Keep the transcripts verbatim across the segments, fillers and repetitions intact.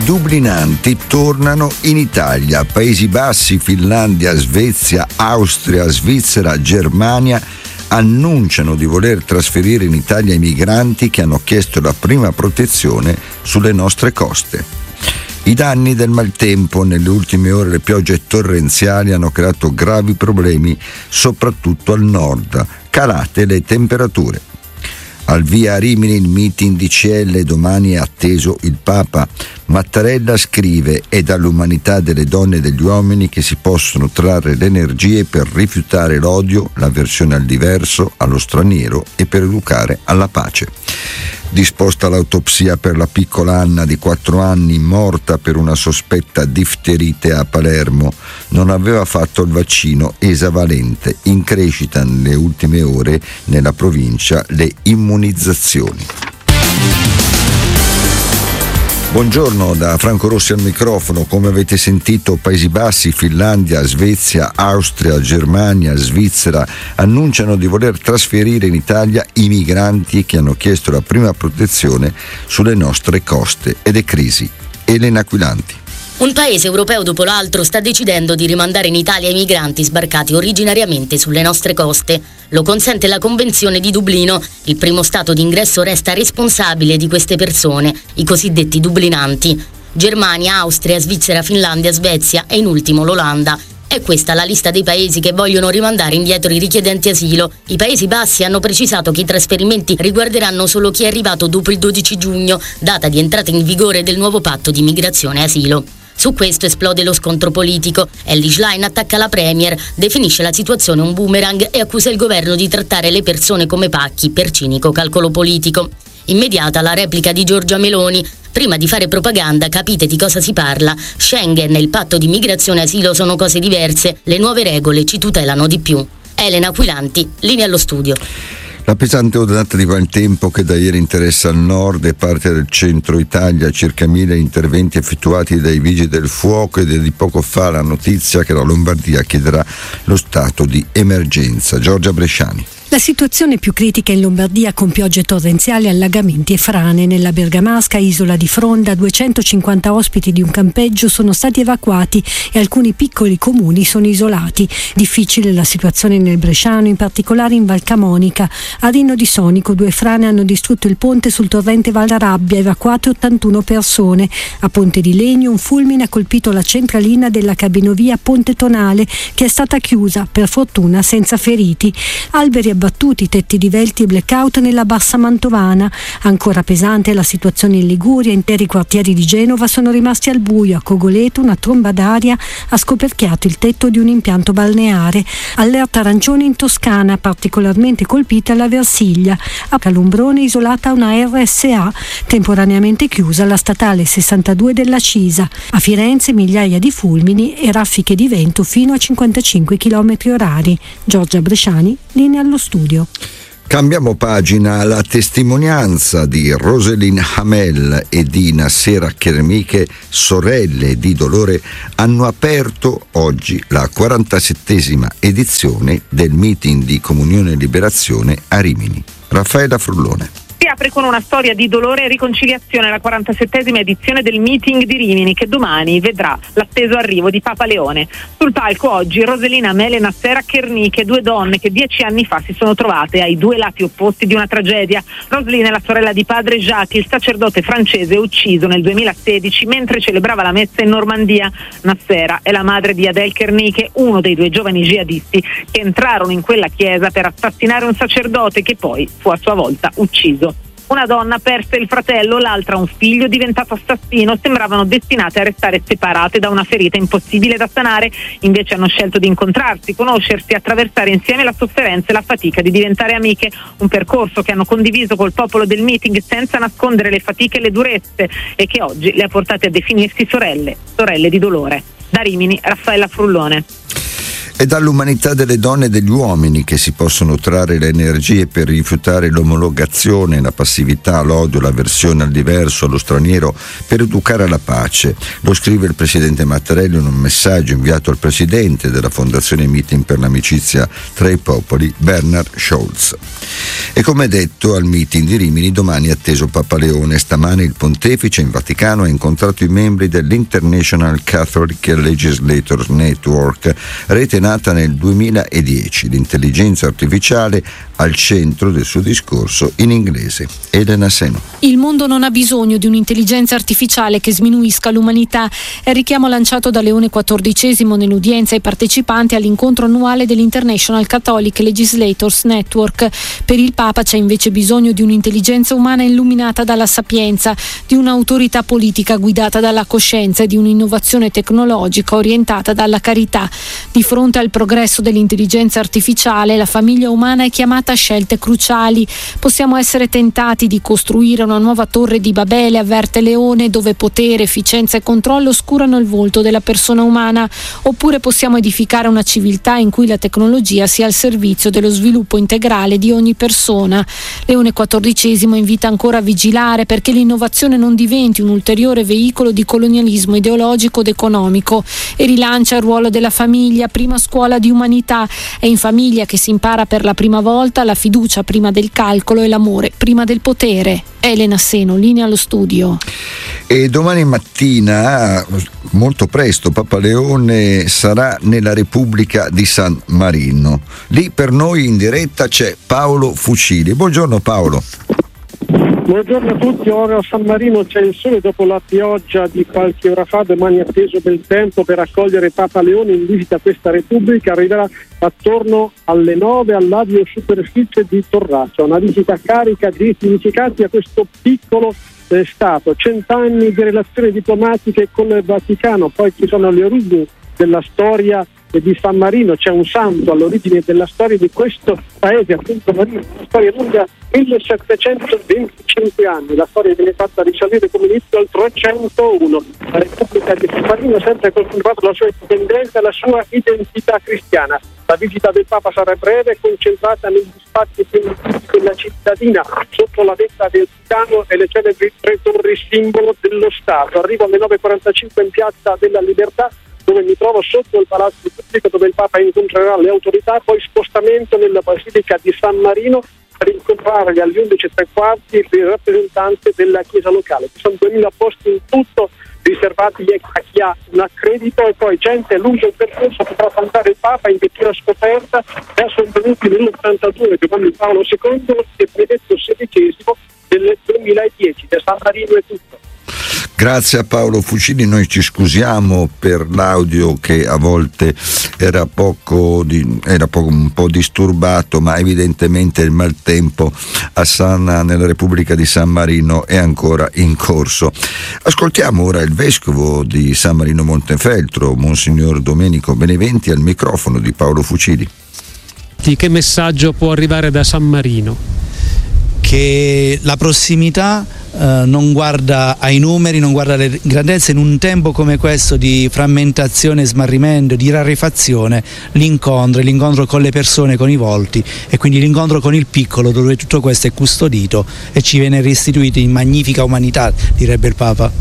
dublinanti tornano in Italia. Paesi Bassi, Finlandia, Svezia, Austria, Svizzera, Germania annunciano di voler trasferire in Italia i migranti che hanno chiesto la prima protezione sulle nostre coste. I danni del maltempo. Nelle ultime ore le piogge torrenziali hanno creato gravi problemi soprattutto al nord. Calate le temperature. Al via a Rimini il meeting di C L, domani è atteso il Papa. Mattarella scrive: è dall'umanità delle donne e degli uomini che si possono trarre le energie per rifiutare l'odio, l'avversione al diverso, allo straniero e per educare alla pace. Disposta l'autopsia per la piccola Anna di quattro anni, morta per una sospetta difterite a Palermo. Non aveva fatto il vaccino esavalente. In crescita nelle ultime ore nella provincia le immunizzazioni. Buongiorno da Franco Rossi al microfono. Come avete sentito, Paesi Bassi, Finlandia, Svezia, Austria, Germania, Svizzera annunciano di voler trasferire in Italia i migranti che hanno chiesto la prima protezione sulle nostre coste. Ed è crisi. Elena Aquilanti. Un paese europeo dopo l'altro sta decidendo di rimandare in Italia i migranti sbarcati originariamente sulle nostre coste. Lo consente la Convenzione di Dublino. Il primo stato d'ingresso resta responsabile di queste persone, i cosiddetti dublinanti. Germania, Austria, Svizzera, Finlandia, Svezia e in ultimo l'Olanda. È questa la lista dei paesi che vogliono rimandare indietro i richiedenti asilo. I Paesi Bassi hanno precisato che i trasferimenti riguarderanno solo chi è arrivato dopo il dodici giugno, data di entrata in vigore del nuovo patto di migrazione e asilo. Su questo esplode lo scontro politico. Elly Schlein attacca la Premier, definisce la situazione un boomerang e accusa il governo di trattare le persone come pacchi per cinico calcolo politico. Immediata la replica di Giorgia Meloni. Prima di fare propaganda capite di cosa si parla. Schengen e il patto di migrazione e asilo sono cose diverse. Le nuove regole ci tutelano di più. Elena Aquilanti, linea allo studio. La pesante ondata di maltempo che da ieri interessa il nord e parte del centro Italia, circa mille interventi effettuati dai vigili del fuoco, ed è di poco fa la notizia che la Lombardia chiederà lo stato di emergenza. Giorgia Bresciani. La situazione più critica in Lombardia, con piogge torrenziali, allagamenti e frane. Nella bergamasca isola di Fronda duecentocinquanta ospiti di un campeggio sono stati evacuati e alcuni piccoli comuni sono isolati. Difficile la situazione nel Bresciano, in particolare in Val Camonica. A Rino di Sonico due frane hanno distrutto il ponte sul torrente Valrabbia, evacuate ottantuno persone. A Ponte di Legno un fulmine ha colpito la centralina della cabinovia Ponte Tonale, che è stata chiusa, per fortuna senza feriti. Alberi abbattuti, tetti divelti e blackout nella bassa mantovana. Ancora pesante la situazione in Liguria, interi quartieri di Genova sono rimasti al buio. A Cogoleto una tromba d'aria ha scoperchiato il tetto di un impianto balneare. Allerta arancione in Toscana, particolarmente colpita la Versiglia. A Calumbrone isolata una R S A, temporaneamente chiusa la statale sessantadue della Cisa. A Firenze migliaia di fulmini e raffiche di vento fino a cinquantacinque chilometri orari. Giorgia Bresciani, linea allo studio. Cambiamo pagina. La testimonianza di Roselyn Hamel e di Nassera Chermiche, sorelle di dolore, hanno aperto oggi la quarantasettesima edizione del meeting di Comunione e Liberazione a Rimini. Raffaella Frullone. Si apre con una storia di dolore e riconciliazione la quarantasettesima edizione del meeting di Rimini, che domani vedrà l'atteso arrivo di Papa Leone. Sul palco oggi Roselina Hamel e Nassera Chermiche, due donne che dieci anni fa si sono trovate ai due lati opposti di una tragedia. Roselina è la sorella di padre Jacques, il sacerdote francese ucciso nel duemilasedici mentre celebrava la messa in Normandia. Nassera è la madre di Adel Chermiche, uno dei due giovani jihadisti che entrarono in quella chiesa per assassinare un sacerdote che poi fu a sua volta ucciso. Una donna perse il fratello, l'altra un figlio diventato assassino. Sembravano destinate a restare separate da una ferita impossibile da sanare, invece hanno scelto di incontrarsi, conoscersi, attraversare insieme la sofferenza e la fatica di diventare amiche, un percorso che hanno condiviso col popolo del meeting senza nascondere le fatiche e le durezze e che oggi le ha portate a definirsi sorelle, sorelle di dolore. Da Rimini, Raffaella Frullone. È dall'umanità delle donne e degli uomini che si possono trarre le energie per rifiutare l'omologazione, la passività, l'odio, l'avversione al diverso, allo straniero, per educare alla pace. Lo scrive il presidente Mattarella in un messaggio inviato al presidente della Fondazione Meeting per l'amicizia tra i popoli, Bernard Scholz. E come detto, al meeting di Rimini domani è atteso Papa Leone. Stamane il pontefice in Vaticano ha incontrato i membri dell'International Catholic Legislators Network, rete nata nel duemiladieci. L'intelligenza artificiale al centro del suo discorso in inglese. Elena Seno. Il mondo non ha bisogno di un'intelligenza artificiale che sminuisca l'umanità. È il richiamo lanciato da Leone quattordicesimo nell'udienza ai partecipanti all'incontro annuale dell'International Catholic Legislators Network. Per il Papa c'è invece bisogno di un'intelligenza umana illuminata dalla sapienza, di un'autorità politica guidata dalla coscienza e di un'innovazione tecnologica orientata dalla carità. Di fronte al progresso dell'intelligenza artificiale, la famiglia umana è chiamata a scelte cruciali. Possiamo essere tentati di costruire una nuova torre di Babele, avverte Leone, dove potere, efficienza e controllo oscurano il volto della persona umana, oppure possiamo edificare una civiltà in cui la tecnologia sia al servizio dello sviluppo integrale di ogni persona. Leone quattordicesimo invita ancora a vigilare perché l'innovazione non diventi un ulteriore veicolo di colonialismo ideologico ed economico, e rilancia il ruolo della famiglia, prima scuola di umanità. È in famiglia che si impara per la prima volta la fiducia prima del calcolo e l'amore prima del potere. Elena Seno, linea allo studio. E domani mattina, molto presto, Papa Leone sarà nella Repubblica di San Marino. Lì per noi in diretta c'è Paolo Fucili. Buongiorno Paolo. Buongiorno a tutti, ora a San Marino c'è il sole dopo la pioggia di qualche ora fa. Domani è atteso bel tempo per accogliere Papa Leone in visita a questa Repubblica. Arriverà attorno alle nove all'avio superficie di Torraccia, una visita carica di significati a questo piccolo eh, Stato. Cent'anni di relazioni diplomatiche con il Vaticano, poi ci sono le origini della storia di San Marino, c'è un santo all'origine della storia di questo paese, appunto Marino, una storia lunga millesettecentoventicinque anni. La storia viene fatta risalire come inizio al trecentouno. La Repubblica di San Marino ha sempre conservato la sua indipendenza e la sua identità cristiana. La visita del Papa sarà breve, concentrata negli spazi primitivi della cittadina, sotto la vetta del Vaticano e le celebri tre torri simbolo dello Stato. Arrivo alle nove e quarantacinque in Piazza della Libertà, dove mi trovo sotto il Palazzo Pubblico, dove il Papa incontrerà le autorità, poi spostamento nella Basilica di San Marino per incontrare alle undici e tre quarti il rappresentante della Chiesa locale. Ci sono duemila posti in tutto riservati a chi ha un accredito, e poi gente lungo il percorso potrà cantare il Papa in vettura scoperta. Già sono venuti nell'ottantadue Giovanni Paolo secondo e Benedetto sedicesimo del duemiladieci. Da San Marino è tutto. Grazie a Paolo Fucini, noi ci scusiamo per l'audio che a volte era poco di, era poco, un po' disturbato, ma evidentemente il maltempo a Sana, nella Repubblica di San Marino, è ancora in corso. Ascoltiamo ora il vescovo di San Marino Montefeltro, Monsignor Domenico Beneventi, al microfono di Paolo Fucini. Che messaggio può arrivare da San Marino? Che la prossimità eh, non guarda ai numeri, non guarda alle grandezze. In un tempo come questo di frammentazione, smarrimento, di rarefazione, l'incontro, l'incontro con le persone, con i volti, e quindi l'incontro con il piccolo, dove tutto questo è custodito e ci viene restituito in magnifica umanità, direbbe il Papa.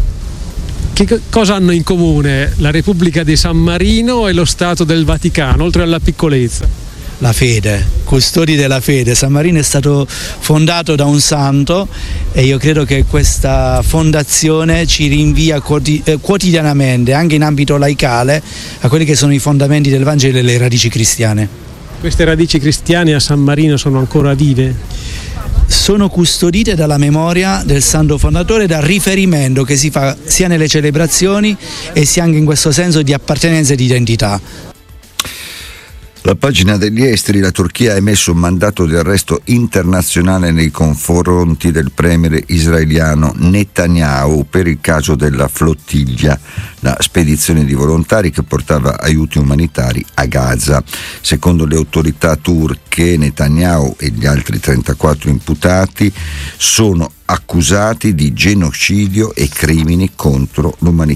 Che cosa hanno in comune la Repubblica di San Marino e lo Stato del Vaticano, oltre alla piccolezza? La fede, custodi della fede. San Marino è stato fondato da un santo e io credo che questa fondazione ci rinvia quotidianamente, anche in ambito laicale, a quelli che sono i fondamenti del Vangelo e le radici cristiane. Queste radici cristiane a San Marino sono ancora vive? Sono custodite dalla memoria del santo fondatore, dal riferimento che si fa sia nelle celebrazioni e sia anche in questo senso di appartenenza e di identità. La pagina degli esteri: la Turchia ha emesso un mandato di arresto internazionale nei confronti del premier israeliano Netanyahu per il caso della flottiglia, la spedizione di volontari che portava aiuti umanitari a Gaza. Secondo le autorità turche, Netanyahu e gli altri trentaquattro imputati sono accusati di genocidio e crimini contro l'umanità.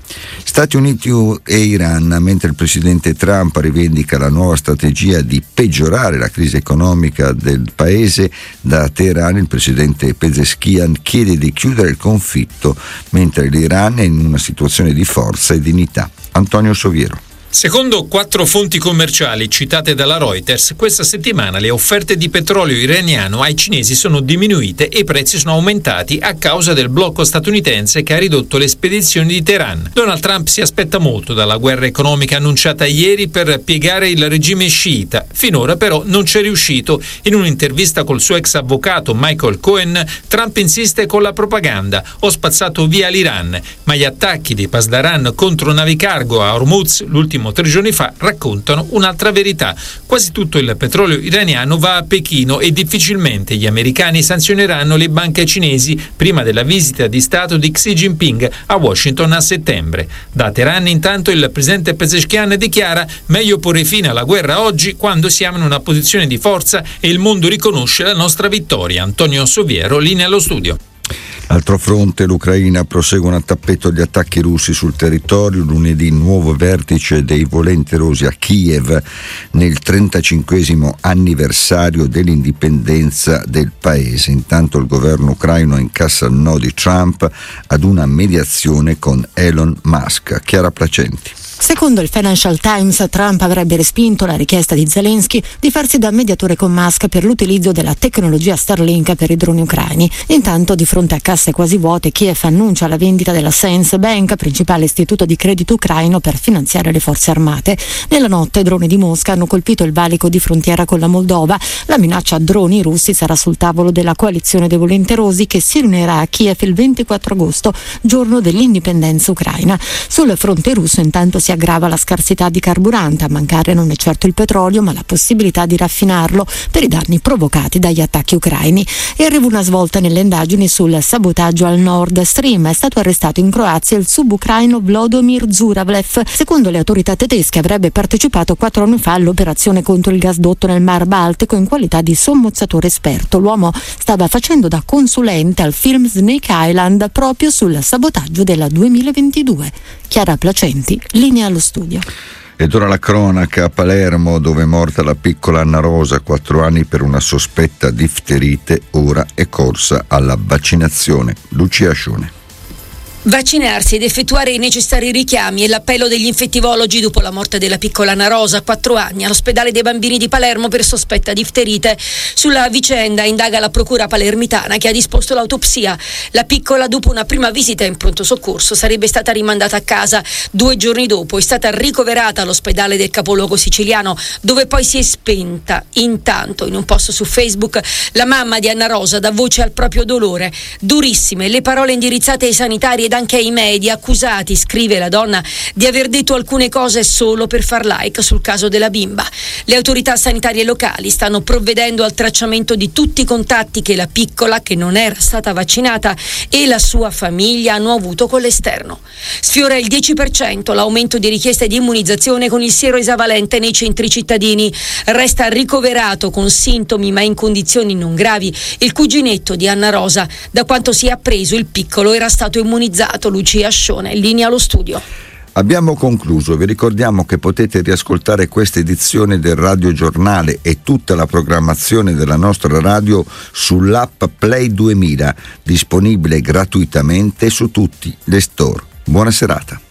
Stati Uniti e Iran, mentre il presidente Trump rivendica la nuova strategia di peggiorare la crisi economica del paese, da Teheran il presidente Pezeshkian chiede di chiudere il conflitto, mentre l'Iran è in una situazione di forza e dignità. Antonio Soviero. Secondo quattro fonti commerciali citate dalla Reuters, questa settimana le offerte di petrolio iraniano ai cinesi sono diminuite e i prezzi sono aumentati a causa del blocco statunitense che ha ridotto le spedizioni di Teheran. Donald Trump si aspetta molto dalla guerra economica annunciata ieri per piegare il regime sciita. Finora però non c'è riuscito. In un'intervista col suo ex avvocato Michael Cohen, Trump insiste con la propaganda: ho spazzato via l'Iran, ma gli attacchi dei Pasdaran contro navi cargo a Hormuz l'ultimo tre giorni fa raccontano un'altra verità. Quasi tutto il petrolio iraniano va a Pechino e difficilmente gli americani sanzioneranno le banche cinesi prima della visita di Stato di Xi Jinping a Washington a settembre. Da Teheran intanto il presidente Pezeshkian dichiara: meglio porre fine alla guerra oggi quando siamo in una posizione di forza e il mondo riconosce la nostra vittoria. Antonio Soviero, linea allo studio. Altro fronte, l'Ucraina, proseguono a tappeto gli attacchi russi sul territorio. Lunedì nuovo vertice dei volenterosi a Kiev nel trentacinquesimo anniversario dell'indipendenza del paese. Intanto il governo ucraino incassa il no di Trump ad una mediazione con Elon Musk. Chiara Placenti. Secondo il Financial Times, Trump avrebbe respinto la richiesta di Zelensky di farsi da mediatore con Musk per l'utilizzo della tecnologia Starlink per i droni ucraini. Intanto, di fronte a casse quasi vuote, Kiev annuncia la vendita della Sense Bank, principale istituto di credito ucraino per finanziare le forze armate. Nella notte droni di Mosca hanno colpito il valico di frontiera con la Moldova. La minaccia a droni russi sarà sul tavolo della coalizione dei volenterosi che si riunirà a Kiev il ventiquattro agosto, giorno dell'indipendenza ucraina. Sul fronte russo intanto si aggrava la scarsità di carburante. A mancare non è certo il petrolio, ma la possibilità di raffinarlo per i danni provocati dagli attacchi ucraini. E arriva una svolta nelle indagini sul sabotaggio al Nord Stream. È stato arrestato in Croazia il subucraino Vlodomir Žuravlev. Secondo le autorità tedesche avrebbe partecipato quattro anni fa all'operazione contro il gasdotto nel Mar Baltico in qualità di sommozzatore esperto. L'uomo stava facendo da consulente al film Snake Island proprio sul sabotaggio del duemilaventidue. Chiara Placenti, linea allo studio. Ed ora la cronaca a Palermo, dove è morta la piccola Anna Rosa, quattro anni, per una sospetta difterite. Ora è corsa alla vaccinazione. Lucia Ascione. Vaccinarsi ed effettuare i necessari richiami è l'appello degli infettivologi dopo la morte della piccola Anna Rosa, quattro anni, all'ospedale dei bambini di Palermo per sospetta difterite. Sulla vicenda indaga la procura palermitana che ha disposto l'autopsia. La piccola, dopo una prima visita in pronto soccorso, sarebbe stata rimandata a casa. Due giorni dopo è stata ricoverata all'ospedale del capoluogo siciliano, dove poi si è spenta. Intanto, in un post su Facebook, la mamma di Anna Rosa dà voce al proprio dolore. Durissime le parole indirizzate ai sanitari ed anche ai media, accusati, scrive la donna, di aver detto alcune cose solo per far like sul caso della bimba. Le autorità sanitarie locali stanno provvedendo al tracciamento di tutti i contatti che la piccola, che non era stata vaccinata, e la sua famiglia hanno avuto con l'esterno. Sfiora il dieci per cento l'aumento di richieste di immunizzazione con il siero esavalente nei centri cittadini. Resta ricoverato con sintomi ma in condizioni non gravi il cuginetto di Anna Rosa. Da quanto si è appreso, il piccolo era stato immunizzato. Lucia Ascione, linea allo studio. Abbiamo concluso, vi ricordiamo che potete riascoltare questa edizione del Radio Giornale e tutta la programmazione della nostra radio sull'app Play duemila, disponibile gratuitamente su tutti le store. Buona serata.